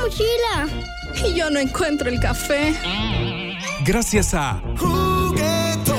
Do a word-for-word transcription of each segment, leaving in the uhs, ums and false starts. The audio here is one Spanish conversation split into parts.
mochila. Y yo no encuentro el café. Gracias a Juguetón.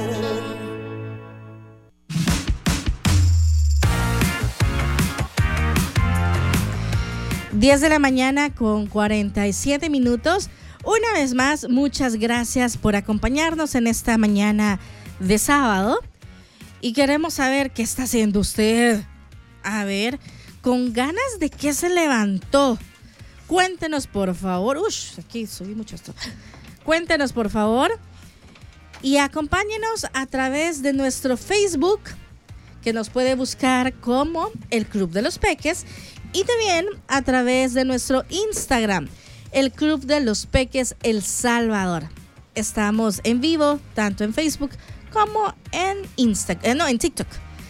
diez de la mañana con cuarenta y siete minutos. Una vez más, muchas gracias por acompañarnos en esta mañana de sábado. Y queremos saber qué está haciendo usted. A ver, con ganas de qué se levantó. Cuéntenos, por favor. Uy, aquí subí mucho esto. Cuéntenos, por favor. Y acompáñenos a través de nuestro Facebook, que nos puede buscar como el Club de los Peques. Y también a través de nuestro Instagram, el Club de los Peques El Salvador. Estamos en vivo, tanto en Facebook como en Insta, eh, no, en TikTok.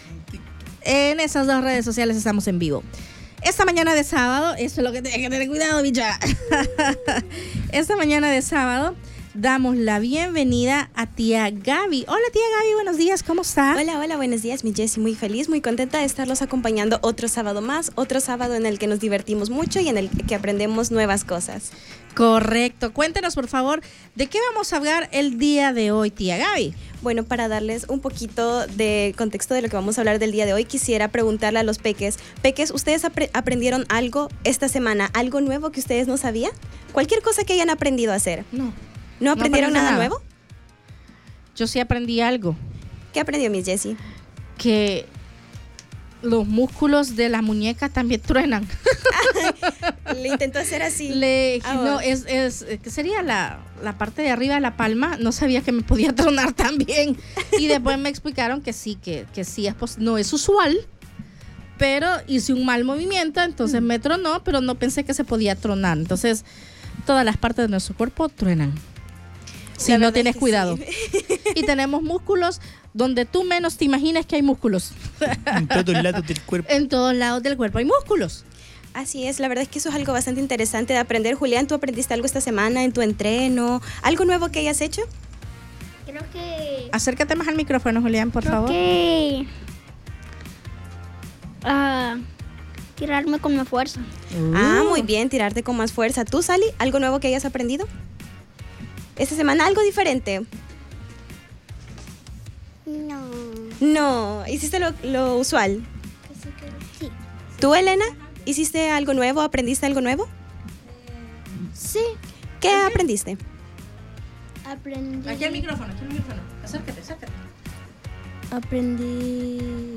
En esas dos redes sociales estamos en vivo. Esta mañana de sábado, eso es lo que tiene que tener cuidado, bicha. Esta mañana de sábado damos la bienvenida a tía Gaby. Hola, tía Gaby, buenos días, ¿cómo está? Hola, hola, buenos días, mi Jessie, muy feliz, muy contenta de estarlos acompañando otro sábado más, otro sábado en el que nos divertimos mucho y en el que aprendemos nuevas cosas. Correcto, cuéntenos por favor, ¿de qué vamos a hablar el día de hoy, tía Gaby? Bueno, para darles un poquito de contexto de lo que vamos a hablar del día de hoy, quisiera preguntarle a los peques. Peques, ¿ustedes apre- aprendieron algo esta semana? ¿Algo nuevo que ustedes no sabían? Cualquier cosa que hayan aprendido a hacer. No. ¿No aprendieron no nada, nada nuevo? Yo sí aprendí algo. ¿Qué aprendió, Miss Jessie? Que los músculos de la muñeca también truenan. Le intentó hacer así. Le, ah, no, bueno. es, es, ¿qué sería la, la parte de arriba de la palma? No sabía que me podía tronar tan bien. Y después me explicaron que sí, que, que sí, es pos- no es usual, pero hice un mal movimiento, entonces me tronó, pero no pensé que se podía tronar. Entonces, todas las partes de nuestro cuerpo truenan. Si La no verdad tienes es que cuidado. sí. Y tenemos músculos donde tú menos te imaginas que hay músculos. En todos lados del cuerpo. En todos lados del cuerpo hay músculos. Así es, la verdad es que eso es algo bastante interesante de aprender. Julián, ¿tú aprendiste algo esta semana en tu entreno? ¿Algo nuevo que hayas hecho? Creo que... Acércate más al micrófono, Julián, por creo favor. que... ah, tirarme con más fuerza. Ah, Uh. muy bien, tirarte con más fuerza. ¿Tú, Sally, algo nuevo que hayas aprendido? Esta semana, algo diferente. No. No, hiciste lo, lo usual. Sí. ¿Tú, Elena, hiciste algo nuevo? ¿Aprendiste algo nuevo? Sí. ¿Qué aprendiste? Aprendí... Aquí al micrófono, aquí al micrófono. Acércate, acércate. Aprendí...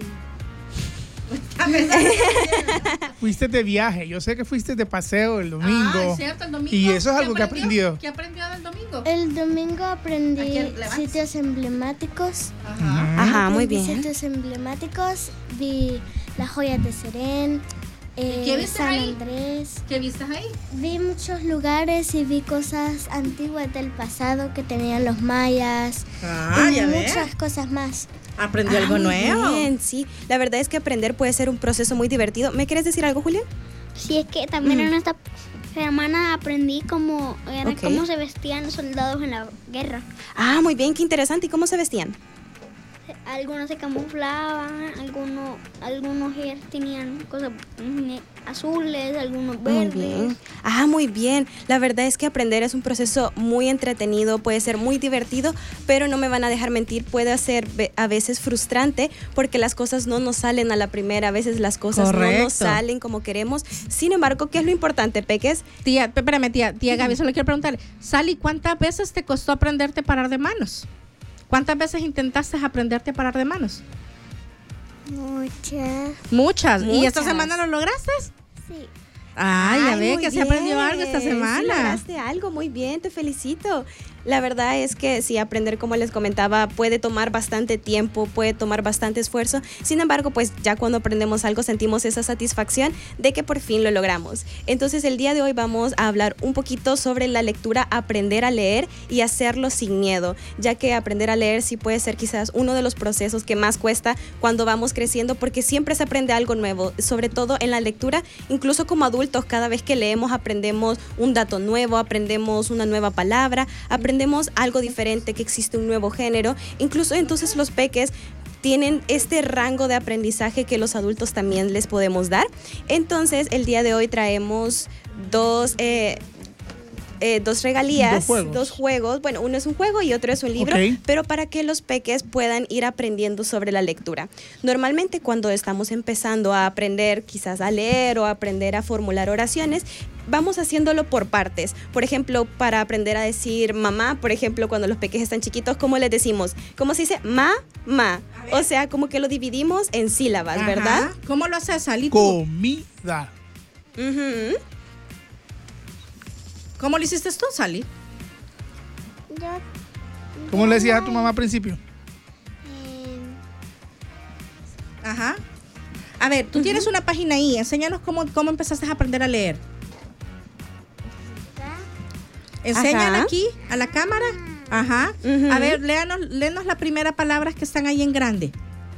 Fuiste de viaje, yo sé que fuiste de paseo el domingo. Ah, es cierto, el domingo. Y eso es ¿Qué algo que he aprendido. ¿Qué aprendió del domingo? El domingo aprendí Aquí, levanta. sitios emblemáticos. Ajá. Ajá, muy Aprendí bien. Sitios emblemáticos. Vi las joyas de Serén, eh, ¿Y qué viste San ahí? Andrés. ¿Qué viste ahí? Vi muchos lugares y vi cosas antiguas del pasado que tenían los mayas. Ah, y ya ves. muchas cosas más. Aprendió Ah, algo muy nuevo. bien, sí. La verdad es que aprender puede ser un proceso muy divertido. ¿Me quieres decir algo, Julián? Sí, es que también Mm. en esta semana aprendí cómo, era Ok. cómo se vestían los soldados en la guerra. Ah, muy bien, qué interesante. ¿Y cómo se vestían? Algunos se camuflaban, algunos, algunos ya tenían cosas mm, azules, algunos Muy verdes. bien. Ah, muy bien. La verdad es que aprender es un proceso muy entretenido, puede ser muy divertido, pero no me van a dejar mentir, puede ser ve- a veces frustrante porque las cosas no nos salen a la primera, a veces las cosas no Correcto. nos salen como queremos. Sin embargo, ¿qué es lo importante, Peques? Tía, espérame, tía, tía Gaby, solo quiero preguntarle, Sally, ¿cuántas veces te costó aprenderte a parar de manos? ¿Cuántas veces intentaste aprenderte a parar de manos? Muchas. Muchas. ¿Y esta Muchas. semana lo lograste? Sí. Ah, ya Ay, ve muy que se aprendió algo esta bien. Sí semana. lograste algo, muy bien, te felicito. La verdad es que sí, aprender, como les comentaba, puede tomar bastante tiempo, puede tomar bastante esfuerzo. Sin embargo, pues ya cuando aprendemos algo sentimos esa satisfacción de que por fin lo logramos. Entonces, el día de hoy vamos a hablar un poquito sobre la lectura, aprender a leer y hacerlo sin miedo, ya que aprender a leer sí puede ser quizás uno de los procesos que más cuesta cuando vamos creciendo, porque siempre se aprende algo nuevo, sobre todo en la lectura. Incluso como adultos, cada vez que leemos aprendemos un dato nuevo, aprendemos una nueva palabra, aprendemos algo diferente, que existe un nuevo género. Incluso entonces los peques tienen este rango de aprendizaje que los adultos también les podemos dar. Entonces, el día de hoy traemos dos... Eh, Eh, dos regalías, Dos juegos. dos juegos. Bueno, uno es un juego y otro es un libro, Ok. pero para que los peques puedan ir aprendiendo sobre la lectura. Normalmente cuando estamos empezando a aprender quizás a leer o a aprender a formular oraciones, vamos haciéndolo por partes. Por ejemplo, para aprender a decir mamá, por ejemplo, cuando los peques están chiquitos, ¿cómo les decimos? ¿Cómo se dice? Ma, ma. O sea, como que lo dividimos en sílabas, Ajá. ¿verdad? ¿Cómo lo haces, Sally? tú? Comida. Ujú. ¿Cómo lo hiciste tú, Sally? Yo, ¿Cómo le decías a tu mamá al principio? eh, Ajá. A ver, tú tienes una página ahí. Enséñanos cómo, cómo empezaste a aprender a leer. Enséñala Ajá. aquí a la cámara. Ajá. Ujú. A ver, léanos, léenos las primeras palabras que están ahí en grande.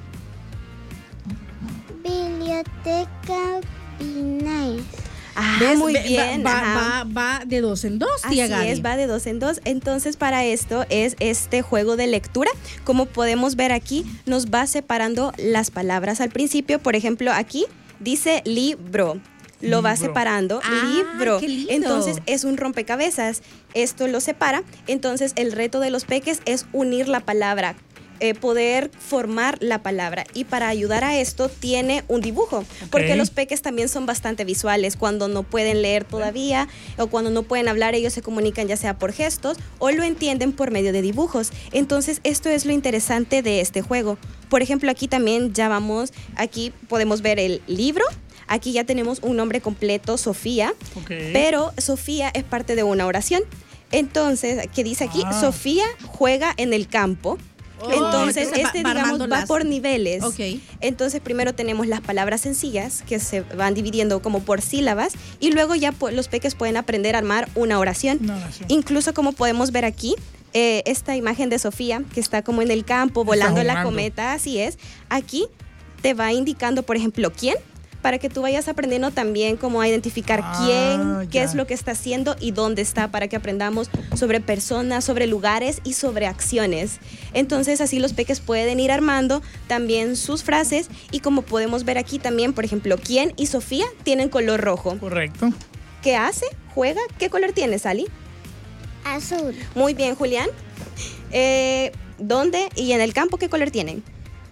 biblioteca Pinay. Ah, ¿Ves? muy Ve- bien. Va, ajá. va, va, va de dos en dos, Así tía Gaby. es, va de dos en dos. Entonces, para esto es este juego de lectura. Como podemos ver aquí, nos va separando las palabras al principio. Por ejemplo, aquí dice libro. Lo va Libro. separando. Ah, libro. qué lindo. Entonces, es un rompecabezas. Esto lo separa. Entonces, el reto de los peques es unir la palabra. Eh, poder formar la palabra, y para ayudar a esto tiene un dibujo, porque los peques también son bastante visuales. Cuando no pueden leer todavía o cuando no pueden hablar, ellos se comunican ya sea por gestos o lo entienden por medio de dibujos. Entonces esto es lo interesante de este juego. Por ejemplo, aquí también ya vamos, aquí podemos ver el libro. Aquí ya tenemos un nombre completo, Sofía, Ok. pero Sofía es parte de una oración. Entonces, ¿qué dice aquí? Ah. Sofía juega en el campo. Oh, Entonces, entonces va- este, va digamos, armando va las- por niveles. Ok. Entonces, primero tenemos las palabras sencillas, que se van dividiendo como por sílabas, y luego ya po- los peques pueden aprender a armar una oración. Una oración. Incluso, como podemos ver aquí, eh, esta imagen de Sofía, que está como en el campo, volando en la jugando. cometa, así es. Aquí te va indicando, por ejemplo, quién, para que tú vayas aprendiendo también cómo a identificar Ah, quién, qué ya. es lo que está haciendo y dónde está, para que aprendamos sobre personas, sobre lugares y sobre acciones. Entonces, así los peques pueden ir armando también sus frases, y como podemos ver aquí también, por ejemplo, quién y Sofía tienen color rojo. Correcto. ¿Qué hace? ¿Juega? ¿Qué color tiene, Sally? Azul. Muy bien, Julián. Eh, ¿Dónde y en el campo qué color tienen?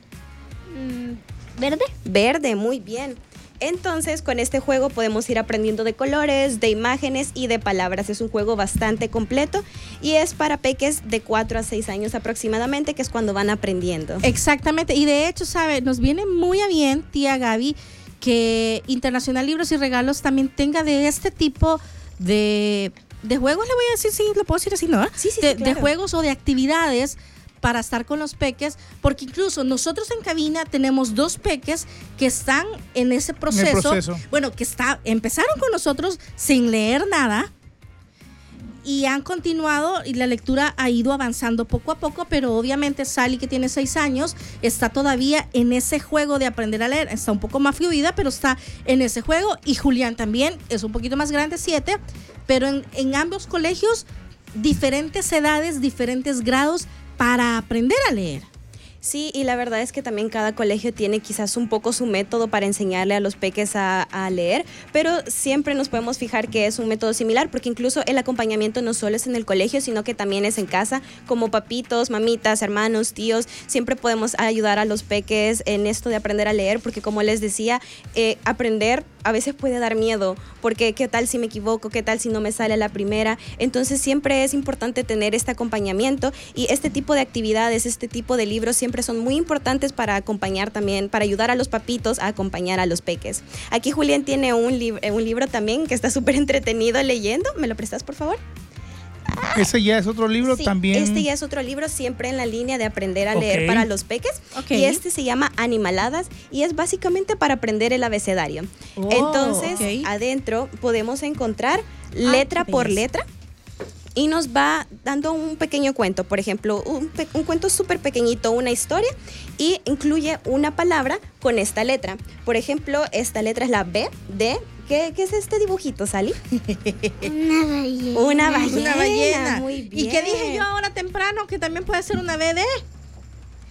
Mm, ¿Verde? Verde, muy bien. Entonces, con este juego podemos ir aprendiendo de colores, de imágenes y de palabras. Es un juego bastante completo y es para peques de cuatro a seis años aproximadamente, que es cuando van aprendiendo. Exactamente. Y de hecho, ¿sabe? Nos viene muy a bien, tía Gaby, que Internacional Libros y Regalos también tenga de este tipo de, de juegos, le voy a decir, sí, lo puedo decir así, ¿no? Sí, sí, sí, de, claro. de juegos o de actividades para estar con los peques, porque incluso nosotros en cabina tenemos dos peques que están en ese proceso, proceso. bueno, que está, empezaron con nosotros sin leer nada y han continuado, y la lectura ha ido avanzando poco a poco, pero obviamente Sally, que tiene seis años, está todavía en ese juego de aprender a leer. Está un poco más fluida, pero está en ese juego. Y Julián también es un poquito más grande, siete, pero en, en ambos colegios, diferentes edades, diferentes grados para aprender a leer. Sí, y la verdad es que también cada colegio tiene quizás un poco su método para enseñarle a los peques a, a leer, pero siempre nos podemos fijar que es un método similar, porque incluso el acompañamiento no solo es en el colegio, sino que también es en casa, como papitos, mamitas, hermanos, tíos. Siempre podemos ayudar a los peques en esto de aprender a leer, porque como les decía, eh, aprender a veces puede dar miedo, porque qué tal si me equivoco, qué tal si no me sale a la primera. Entonces siempre es importante tener este acompañamiento, y este tipo de actividades, este tipo de libros siempre son muy importantes para acompañar también, para ayudar a los papitos a acompañar a los peques. Aquí Julián tiene un, lib- un libro también que está súper entretenido leyendo. ¿Me lo prestas, por favor? Ese ya es otro libro Sí, también. este ya es otro libro, siempre en la línea de aprender a Ok. leer para los peques. Ok. Y este se llama Animaladas, y es básicamente para aprender el abecedario. Oh, Entonces, ok. adentro podemos encontrar letra qué por belleza. letra, y nos va dando un pequeño cuento. Por ejemplo, un, pe- un cuento súper pequeñito, una historia, y incluye una palabra con esta letra. Por ejemplo, esta letra es la B de... ¿Qué, qué es este dibujito, Sally? Una ballena. Una ballena. Una ballena. Muy bien. ¿Y qué dije yo ahora temprano? Que también puede ser una B D.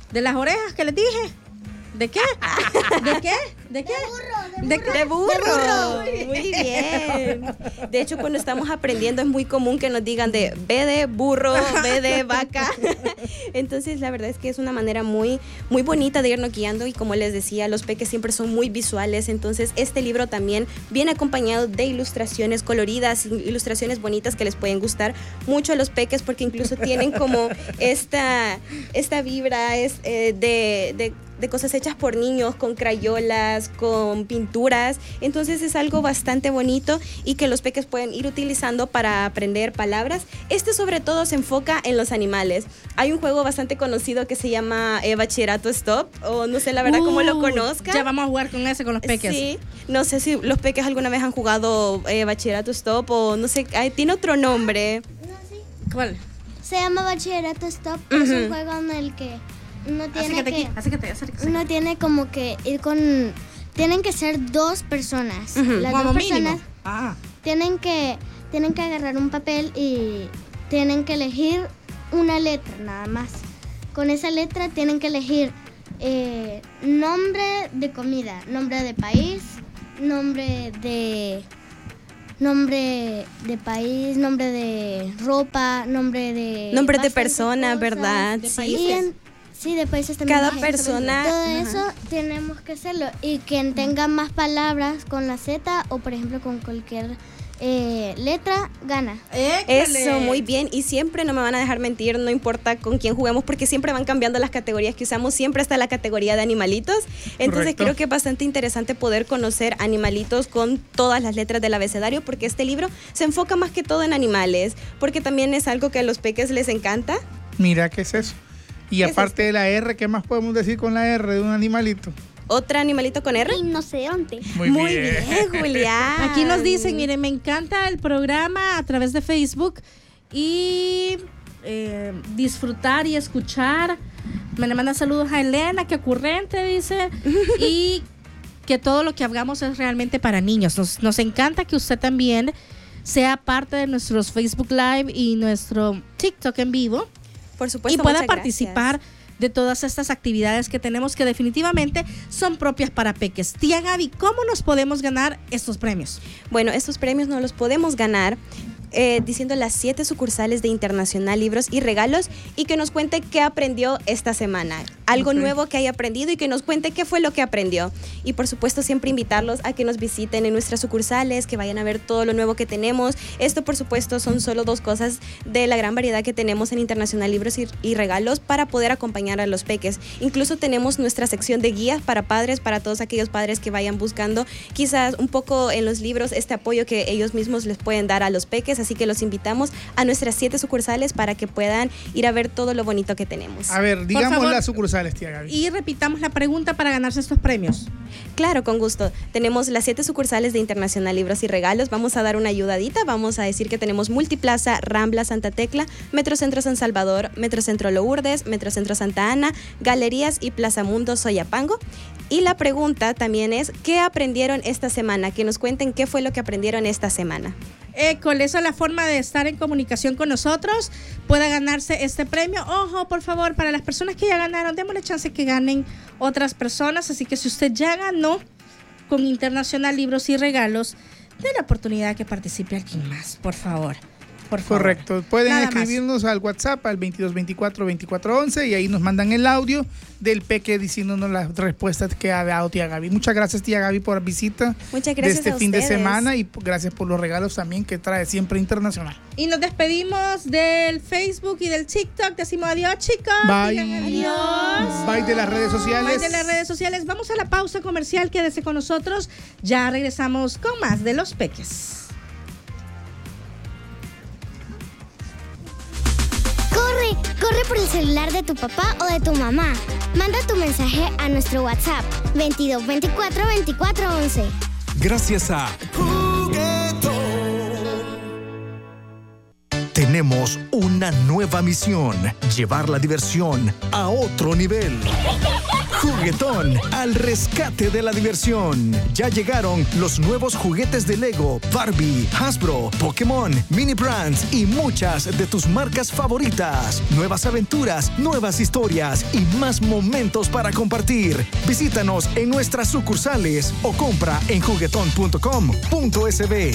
¿De las orejas que les dije? ¿De qué? ¿De qué? ¿De qué? De, de burro. Muy bien. De hecho, cuando estamos aprendiendo es muy común que nos digan de B de burro, B de vaca. Entonces, la verdad es que es una manera muy, muy bonita de irnos guiando y como les decía, los peques siempre son muy visuales. Entonces, este libro también viene acompañado de ilustraciones coloridas, ilustraciones bonitas que les pueden gustar mucho a los peques porque incluso tienen como esta, esta vibra es, eh, de... de de cosas hechas por niños, con crayolas, con pinturas. Entonces es algo bastante bonito y que los peques pueden ir utilizando para aprender palabras. Este sobre todo se enfoca en los animales. Hay un juego bastante conocido que se llama eh, Bachillerato Stop, o no sé la verdad uh, cómo lo conozcan. Ya vamos a jugar con ese, con los peques. Sí, no sé si los peques alguna vez han jugado eh, Bachillerato Stop o no sé, eh, tiene otro nombre. No, sí. ¿Cuál? Se llama Bachillerato Stop, uh-huh. Es un juego en el que uno tiene acércate que, aquí, acércate, acércate. uno tiene como que ir con, tienen que ser dos personas. Uh-huh. Las Como dos mínimo. personas Ah. tienen que, tienen que agarrar un papel y tienen que elegir una letra nada más. Con esa letra tienen que elegir eh, nombre de comida, nombre de país, nombre de nombre de país, nombre de ropa, nombre de... Nombre de persona, cosas, ¿verdad? de Sí. En, sí, de países también. Cada persona... Todo ajá. eso tenemos que hacerlo. Y quien tenga más palabras con la Z o, por ejemplo, con cualquier eh, letra, gana. ¡École! Eso, muy bien. Y siempre no me van a dejar mentir, no importa con quién juguemos, porque siempre van cambiando las categorías que usamos. Siempre está la categoría de animalitos. Entonces Correcto. Creo que es bastante interesante poder conocer animalitos con todas las letras del abecedario, porque este libro se enfoca más que todo en animales, porque también es algo que a los peques les encanta. Mira, ¿qué es eso? Y ¿Qué es aparte de la R, ¿qué más podemos decir con la R de un animalito? ¿Otro animalito con R? Rinoceronte. Muy, Muy bien. bien, Julián. Aquí nos dicen, miren, me encanta el programa a través de Facebook y eh, disfrutar y escuchar. Me le manda saludos a Elena, que ocurrente, dice. Y que todo lo que hagamos es realmente para niños. Nos, nos encanta que usted también sea parte de nuestros Facebook Live y nuestro TikTok en vivo. Por supuesto, Y pueda muchas participar gracias. de todas estas actividades que tenemos que definitivamente son propias para peques. Tía Gaby, ¿cómo nos podemos ganar estos premios? Bueno, estos premios no los podemos ganar eh, diciendo las siete sucursales de Internacional Libros y Regalos y que nos cuente qué aprendió esta semana. Algo Okay. nuevo que haya aprendido y que nos cuente qué fue lo que aprendió. Y por supuesto siempre invitarlos a que nos visiten en nuestras sucursales, que vayan a ver todo lo nuevo que tenemos. Esto por supuesto son solo dos cosas de la gran variedad que tenemos en Internacional Libros y, y Regalos para poder acompañar a los peques. Incluso tenemos nuestra sección de guías para padres, para todos aquellos padres que vayan buscando quizás un poco en los libros este apoyo que ellos mismos les pueden dar a los peques. Así que los invitamos a nuestras siete sucursales para que puedan ir a ver todo lo bonito que tenemos. A ver, digamos favor. las sucursales, tía Gaby. Y repitamos la pregunta para ganarse estos premios. Claro, con gusto. Tenemos las siete sucursales de Internacional Libros y Regalos. Vamos a dar una ayudadita. Vamos a decir que tenemos Multiplaza, Rambla, Santa Tecla, Metrocentro San Salvador, Metrocentro Lourdes, Metrocentro Santa Ana, Galerías y Plaza Mundo Soyapango. Y la pregunta también es, ¿qué aprendieron esta semana? Que nos cuenten qué fue lo que aprendieron esta semana. École, esa es la forma de estar en comunicación con nosotros. Pueda ganarse este premio. Ojo, por favor, para las personas que ya ganaron, démosle chance que ganen otras personas. Así que si usted ya ganó con Internacional Libros y Regalos, dé la oportunidad que participe alguien más, por favor. Por favor. Correcto. Pueden Nada escribirnos al WhatsApp al veintidós veinticuatro veinticuatro once y ahí nos mandan el audio del peque diciéndonos las respuestas que ha dado tía Gaby. Muchas gracias, tía Gaby, por la visita Muchas de gracias este a fin de ustedes. semana y gracias por los regalos también que trae siempre Internacional. Y nos despedimos del Facebook y del TikTok. Decimos adiós, chicos. Bye. Digan adiós. Bye de las redes sociales. Bye de las redes sociales. Vamos a la pausa comercial. Quédese con nosotros. Ya regresamos con más de Los Peques. Corre, corre por el celular de tu papá o de tu mamá. Manda tu mensaje a nuestro WhatsApp veintidós veinticuatro veinticuatro once. Gracias a Tenemos una nueva misión, llevar la diversión a otro nivel. Juguetón, al rescate de la diversión. Ya llegaron los nuevos juguetes de Lego, Barbie, Hasbro, Pokémon, Mini Brands y muchas de tus marcas favoritas. Nuevas aventuras, nuevas historias y más momentos para compartir. Visítanos en nuestras sucursales o compra en juguetón punto com punto es be.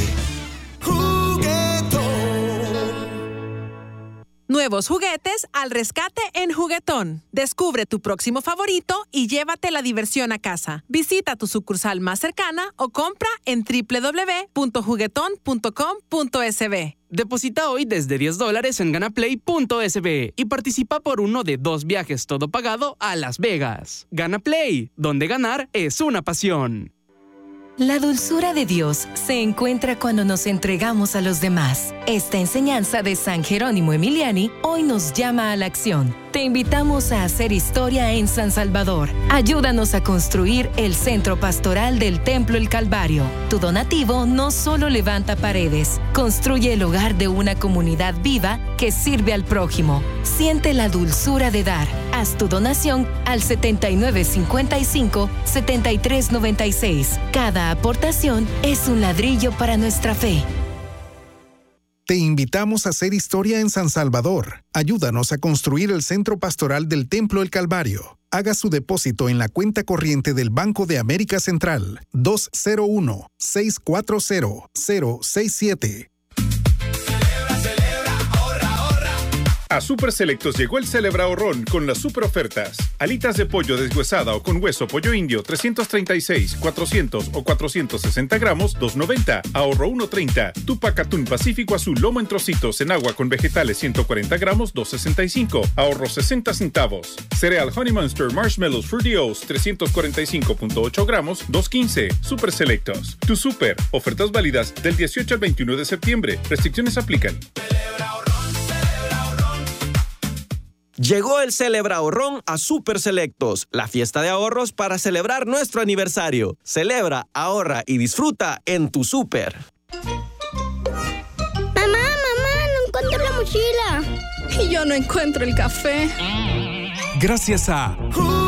Nuevos juguetes al rescate en Juguetón. Descubre tu próximo favorito y llévate la diversión a casa. Visita tu sucursal más cercana o compra en doble u doble u doble u punto juguetón punto com punto es be. Deposita hoy desde diez dólares en ganaplay punto es be y participa por uno de dos viajes todo pagado a Las Vegas. Ganaplay, donde ganar es una pasión. La dulzura de Dios se encuentra cuando nos entregamos a los demás. Esta enseñanza de San Jerónimo Emiliani hoy nos llama a la acción. Te invitamos a hacer historia en San Salvador. Ayúdanos a construir el Centro Pastoral del Templo El Calvario. Tu donativo no solo levanta paredes, construye el hogar de una comunidad viva que sirve al prójimo. Siente la dulzura de dar. Haz tu donación al setenta y nueve cincuenta y cinco, setenta y tres noventa y seis. Cada aportación es un ladrillo para nuestra fe. Te invitamos a hacer historia en San Salvador. Ayúdanos a construir el Centro Pastoral del Templo El Calvario. Haga su depósito en la cuenta corriente del Banco de América Central dos cero uno, seis cuatro cero, cero seis siete. A Super Selectos llegó el Celebra Ahorrón con las super ofertas. Alitas de pollo deshuesada o con hueso pollo indio trescientos treinta y seis, cuatrocientos o cuatrocientos sesenta gramos dos noventa. Ahorro uno treinta. Tupac Atún Pacífico Azul lomo en trocitos en agua con vegetales ciento cuarenta gramos dos sesenta y cinco. Ahorro sesenta centavos. Cereal Honey Monster Marshmallows Fruity Oats trescientos cuarenta y cinco punto ocho gramos dos quince. Super Selectos. Tu super. Ofertas válidas del dieciocho al veintiuno de septiembre. Restricciones aplican. Llegó el Celebra Ahorrón a Super Selectos, la fiesta de ahorros para celebrar nuestro aniversario. Celebra, ahorra y disfruta en tu super. Mamá, mamá, no encuentro la mochila. Y yo no encuentro el café. Gracias a